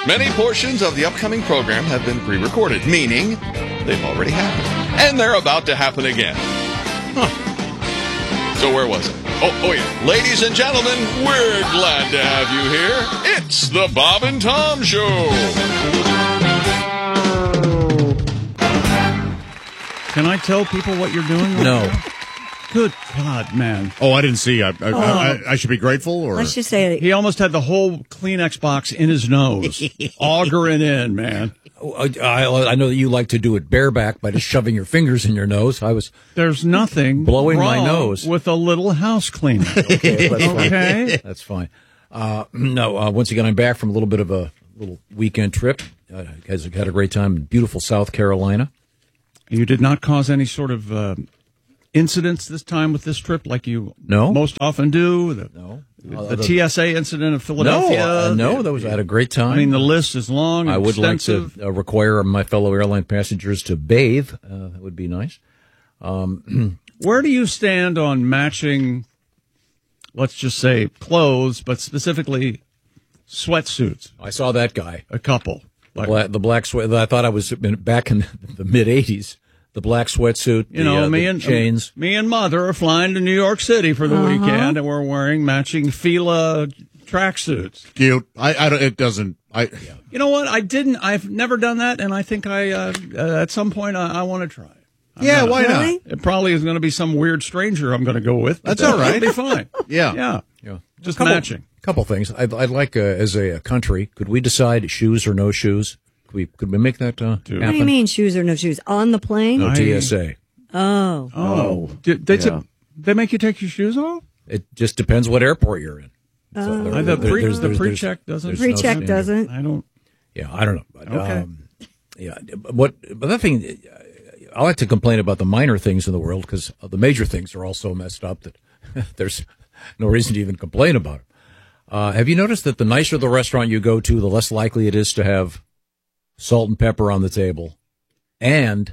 Many portions of the upcoming program have been pre-recorded, meaning they've already happened. And they're about to happen again. So where was it? Oh yeah. Ladies and gentlemen, we're glad to have you here. It's the Bob and Tom Show. Can I tell people what you're doing? No. Good God, man. Oh, I didn't see. I should be grateful? Or Let's just say He almost had the whole Kleenex box in his nose, augering in, man. I know that you like to do it bareback by just shoving your fingers in your nose. There's nothing blowing wrong my nose with a little house cleaner. Okay, that's fine. Okay. That's fine. Once again, I'm back from a little bit of a little weekend trip. Guys had a great time in beautiful South Carolina. You did not cause any sort of incidents this time with this trip, like you most often do. The TSA incident of Philadelphia. I had a great time. I mean, the list is long. I would extensive. like to require my fellow airline passengers to bathe. That would be nice. Where do you stand on matching, let's just say, clothes, but specifically sweatsuits? I saw that guy. A couple. The black sweat. I thought I was back in the mid '80s. The black sweatsuit. Chains. Me and Mother are flying to New York City for the weekend, and we're wearing matching Fila tracksuits. Cute. It doesn't. You know what? I've never done that, and I think at some point I want to try it. Yeah, why not? It probably is going to be some weird stranger I'm going to go with. That's all right. It'll be fine. Yeah. Just matching. Couple things. I'd like, as a country, could we decide shoes or no shoes? Could we make that happen? What do you mean, shoes or no shoes? On the plane? No TSA. Oh. They make you take your shoes off? It just depends what airport you're in. The pre-check doesn't? Pre-check doesn't? I don't. Yeah, I don't know. But, okay. But that thing, I like to complain about the minor things in the world because the major things are all so messed up that there's no reason to even complain about them. Have you noticed that the nicer the restaurant you go to, the less likely it is to have salt and pepper on the table? And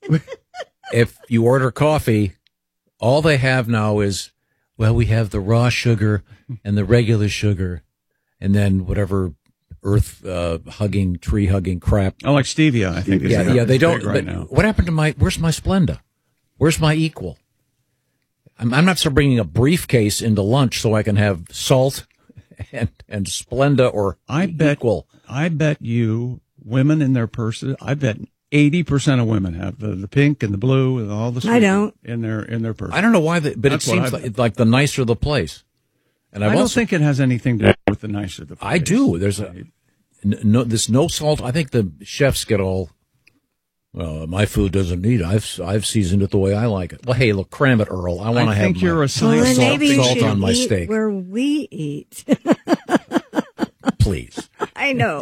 if you order coffee, all they have now is, well, we have the raw sugar and the regular sugar and then whatever earth-hugging, tree-hugging crap. Oh, like stevia, I think. Yeah, they don't. Right now. What happened to where's my Splenda? Where's my Equal? I'm not still bringing a briefcase into lunch so I can have salt and Splenda or Equal. I bet you women in their purses, I bet 80% of women have the pink and the blue and all the I don't. in their purse. I don't know why, but it seems like the nicer the place. And I don't think it has anything to do with the nicer the place. I do. There's this no salt. I think the chefs get all, well, my food doesn't need it. I've seasoned it the way I like it. Well, hey, look, cram it, Earl. I want to have you're a science salt on my eat steak. Where we eat. Please. I know.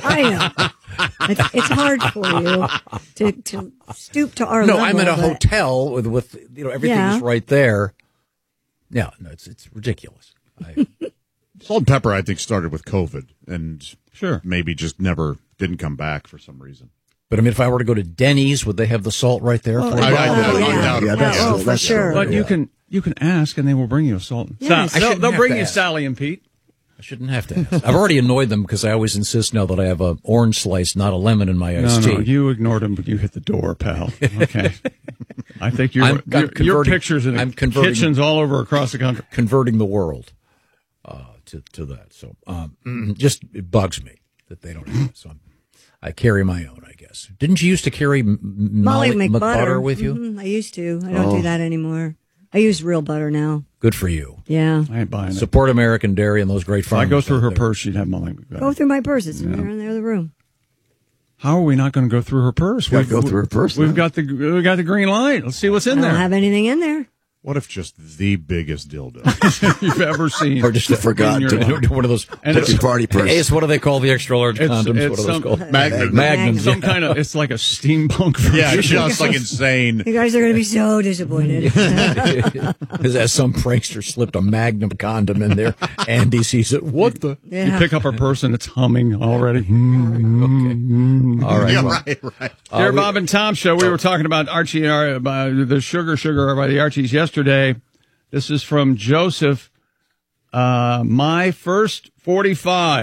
It's hard for you to stoop to our level. No, I'm in a hotel with everything is right there. Yeah, no, it's ridiculous. Salt and pepper, I think, started with COVID, and sure, maybe just never didn't come back for some reason. But I mean, if I were to go to Denny's, would they have the salt right there? For sure. But you can ask, and they will bring you a salt. Yes. They'll bring you Sally and Pete. I shouldn't have to ask. I've already annoyed them because I always insist now that I have an orange slice, not a lemon in my iced tea. No, you ignored them, but you hit the door, pal. Okay. I think your pictures in kitchens all over across the country. Converting the world to that. So just it bugs me that they don't have it. So I carry my own, I guess. Didn't you used to carry Molly McButter with you? Mm-hmm. I used to. I don't do that anymore. I use real butter now. Good for you. Yeah. I ain't buying it. Support American Dairy and those great farmers. If I go through her purse, she'd have Molly McButter. Go through my purse. It's in there in the other room. How are we not going to go through her purse? We've go through her purse. We've got the green light. Let's see what's in there. I don't have anything in there. What if just the biggest dildo you've ever seen? Or just forgot to one of those party purse. It's what do they call the extra large condoms? What are those called? Magnums. Some kind of. It's like a steampunk version. Yeah, it's just like insane. You guys are going to be so disappointed. As some prankster slipped a Magnum condom in there, Andy sees it. What the? Yeah. You pick up a person, it's humming already. Okay. All right. Yeah, right. Dear Bob and Tom Show, we were talking about Archie, the Sugar by the Archies yesterday. This is from Joseph. My first 45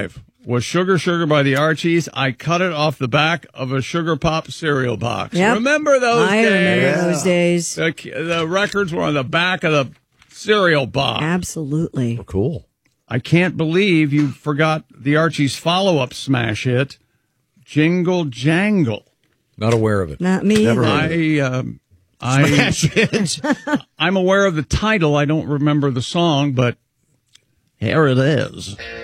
was Sugar Sugar by the Archies. I cut it off the back of a Sugar Pop cereal box. Yep. Remember those days? I remember those days. The records were on the back of the cereal box. Absolutely. Oh, cool. I can't believe you forgot the Archies' follow-up smash hit, Jingle Jangle. Not aware of it. Not me Never either. I'm aware of the title. I don't remember the song, but here it is.